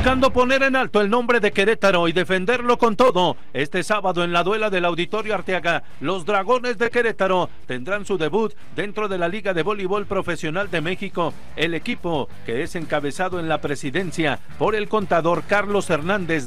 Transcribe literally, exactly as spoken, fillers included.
Buscando poner en alto el nombre de Querétaro y defenderlo con todo, este sábado en la duela del Auditorio Arteaga, los Dragones de Querétaro tendrán su debut dentro de la Liga de Voleibol Profesional de México. El equipo, que es encabezado en la presidencia por el contador Carlos Hernández